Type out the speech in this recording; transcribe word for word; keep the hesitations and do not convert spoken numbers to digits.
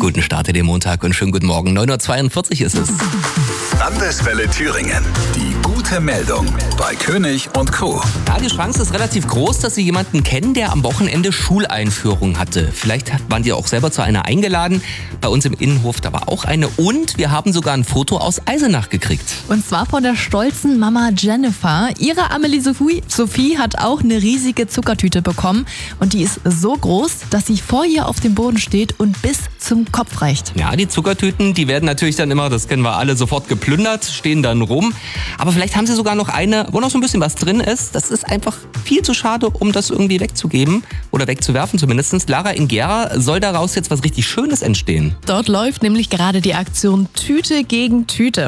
Guten Start in den Montag und schönen guten Morgen. neun Uhr zweiundvierzig ist es. Landeswelle Thüringen. Die gute Meldung bei König und Co. Ja, die Chance ist relativ groß, dass Sie jemanden kennen, der am Wochenende Schuleinführung hatte. Vielleicht waren die auch selber zu einer eingeladen. Bei uns im Innenhof, da war auch eine. Und wir haben sogar ein Foto aus Eisenach gekriegt. Und zwar von der stolzen Mama Jennifer. Ihre Amelie Sophie, Sophie hat auch eine riesige Zuckertüte bekommen. Und die ist so groß, dass sie vor ihr auf dem Boden steht und bis zum Kopf reicht. Ja, die Zuckertüten, die werden natürlich dann immer, das kennen wir alle, sofort geplündert, stehen dann rum. Aber vielleicht haben sie sogar noch eine, wo noch so ein bisschen was drin ist. Das ist einfach viel zu schade, um das irgendwie wegzugeben oder wegzuwerfen zumindest. Lara in Gera, soll daraus jetzt was richtig Schönes entstehen? Dort läuft nämlich gerade die Aktion Tüte gegen Tüte.